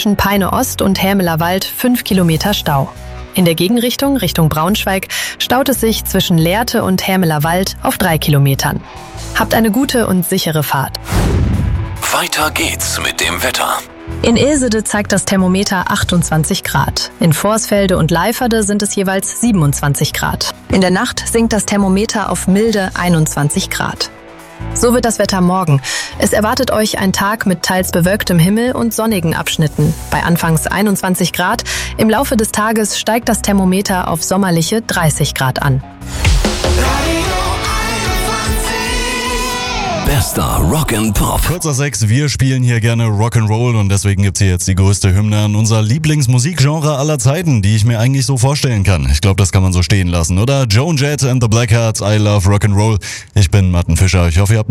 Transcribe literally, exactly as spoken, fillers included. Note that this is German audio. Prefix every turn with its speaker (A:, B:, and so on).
A: zwischen Peine Ost und Hämeler Wald fünf Kilometer Stau. In der Gegenrichtung, Richtung Braunschweig, staut es sich zwischen Lehrte und Hämeler Wald auf drei Kilometern. Habt eine gute und sichere Fahrt.
B: Weiter geht's mit dem Wetter.
A: In Ilsede zeigt das Thermometer achtundzwanzig Grad. In Vorsfelde und Leiferde sind es jeweils siebenundzwanzig Grad. In der Nacht sinkt das Thermometer auf milde einundzwanzig Grad. So wird das Wetter morgen. Es erwartet euch ein Tag mit teils bewölktem Himmel und sonnigen Abschnitten. Bei anfangs einundzwanzig Grad. Im Laufe des Tages steigt das Thermometer auf sommerliche dreißig Grad an.
B: Bester Rock and Pop.
C: Kurz nach sechs, wir spielen hier gerne Rock'n'Roll und deswegen gibt's hier jetzt die größte Hymne an unser Lieblingsmusikgenre aller Zeiten, die ich mir eigentlich so vorstellen kann. Ich glaube, das kann man so stehen lassen, oder? Joan Jett and the Blackhearts, I love Rock'n'Roll. Ich bin Martin Fischer. Ich hoffe, ihr habt